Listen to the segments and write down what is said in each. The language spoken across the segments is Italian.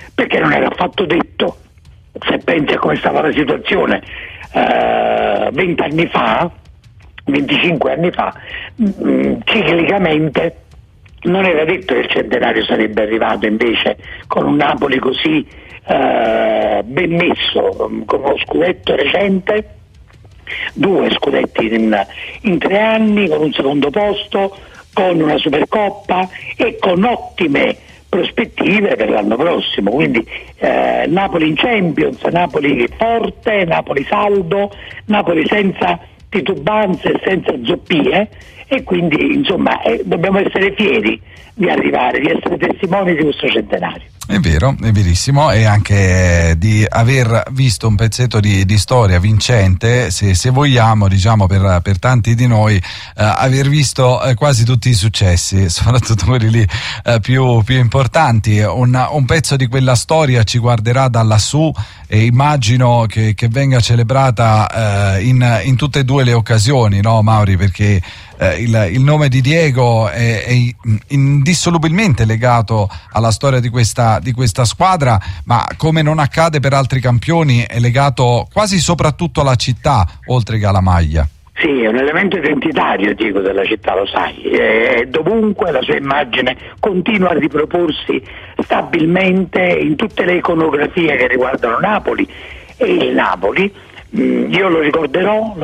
perché non era affatto detto. Se pensi a come stava la situazione 20 anni fa, 25 anni fa, ciclicamente non era detto che il centenario sarebbe arrivato, invece con un Napoli così ben messo, con uno scudetto recente, 2 scudetti in 3 anni, con un secondo posto, con una Supercoppa e con ottime prospettive per l'anno prossimo. Quindi Napoli in Champions, Napoli forte, Napoli saldo, Napoli senza titubanze, senza zoppie, e quindi insomma dobbiamo essere fieri di arrivare, di essere testimoni di questo centenario. È vero, è verissimo, e anche di aver visto un pezzetto di storia vincente, se vogliamo, diciamo, per tanti di noi, aver visto quasi tutti i successi, soprattutto quelli lì più importanti. Un pezzo di quella storia ci guarderà da lassù, e immagino che venga celebrata in tutte e 2 le occasioni, no Mauri? Perché il nome di Diego è indissolubilmente legato alla storia di questa squadra, ma come non accade per altri campioni è legato quasi soprattutto alla città, oltre che alla maglia. Sì, è un elemento identitario, Diego, della città, lo sai, dovunque la sua immagine continua a riproporsi stabilmente in tutte le iconografie che riguardano Napoli, e il Napoli, io lo ricorderò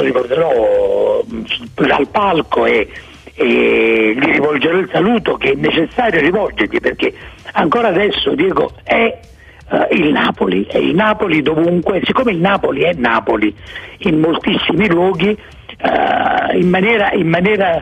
dal palco, e gli rivolgerò il saluto che è necessario rivolgergli, perché ancora adesso, Diego, è il Napoli dovunque, siccome il Napoli è Napoli in moltissimi luoghi, in maniera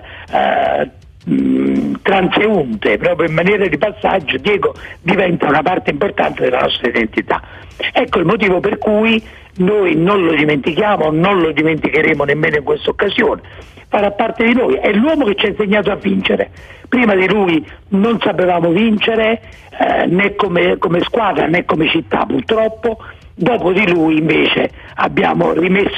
transeunte, proprio in maniera di passaggio, Diego diventa una parte importante della nostra identità. Ecco il motivo per cui noi non lo dimentichiamo, non lo dimenticheremo nemmeno in questa occasione. Farà parte di noi, è l'uomo che ci ha insegnato a vincere. Prima di lui non sapevamo vincere, né come squadra né come città, purtroppo. Dopo di lui invece abbiamo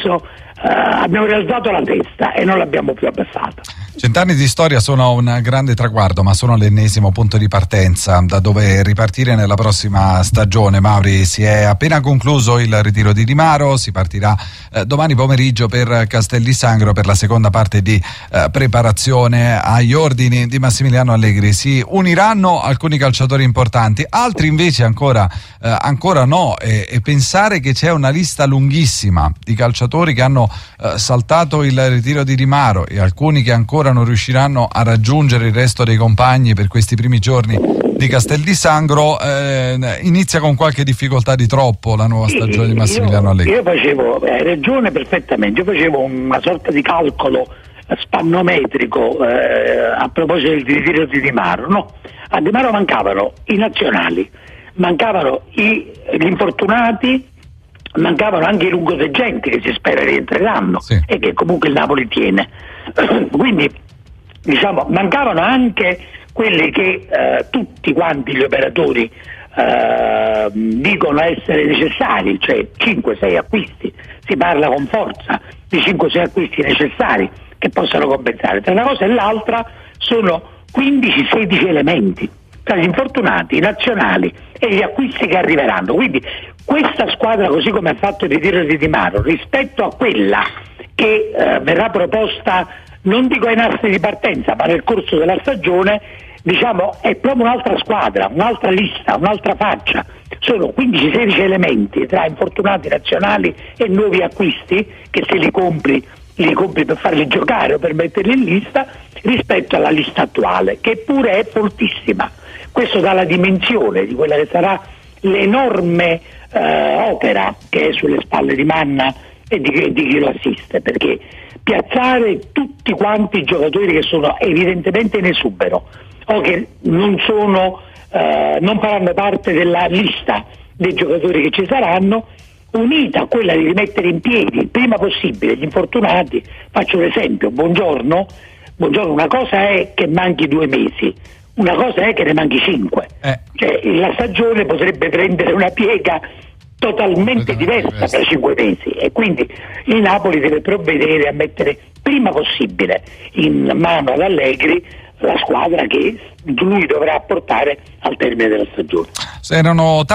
rialzato la testa e non l'abbiamo più abbassata. 100 anni di storia sono un grande traguardo, ma sono l'ennesimo punto di partenza da dove ripartire nella prossima stagione. Mauri, si è appena concluso il ritiro di Di Maro, si partirà domani pomeriggio per Castel di Sangro per la seconda parte di preparazione agli ordini di Massimiliano Allegri. Si uniranno alcuni calciatori importanti, altri invece ancora no, e pensare che c'è una lista lunghissima di calciatori che hanno saltato il ritiro di Di Maro, e alcuni che ancora non riusciranno a raggiungere il resto dei compagni per questi primi giorni di Castel di Sangro, inizia con qualche difficoltà di troppo la nuova stagione di Massimiliano Allegri. Io facevo, hai ragione perfettamente, io facevo una sorta di calcolo spannometrico a proposito del ritiro di Di Maro, no? A Di Maro mancavano i nazionali, mancavano gli infortunati, mancavano anche i lungoseggenti che si spera rientreranno, sì, e che comunque il Napoli tiene. Quindi diciamo mancavano anche quelli che tutti quanti gli operatori dicono essere necessari, cioè 5-6 acquisti. Si parla con forza di 5-6 acquisti necessari che possano compensare. Tra una cosa e l'altra sono 15-16 elementi tra gli infortunati, i nazionali e gli acquisti che arriveranno. Quindi questa squadra, così come ha fatto il ritiro di Di Maro, rispetto a quella che verrà proposta, non dico ai nastri di partenza, ma nel corso della stagione, diciamo è proprio un'altra squadra, un'altra lista, un'altra faccia. Sono 15-16 elementi tra infortunati, nazionali e nuovi acquisti che se li compri per farli giocare o per metterli in lista, rispetto alla lista attuale, che pure è fortissima. Questo dà la dimensione di quella che sarà l'enorme opera che è sulle spalle di Manna e di chi lo assiste, perché piazzare tutti quanti i giocatori che sono evidentemente in esubero o che non faranno parte della lista dei giocatori che ci saranno, unita a quella di rimettere in piedi il prima possibile gli infortunati. Faccio un esempio: Buongiorno, una cosa è che manchi 2 mesi, una cosa è che ne manchi 5. Cioè la stagione potrebbe prendere una piega totalmente diversa tra 5 mesi, e quindi il Napoli deve provvedere a mettere prima possibile in mano ad Allegri la squadra che lui dovrà portare al termine della stagione.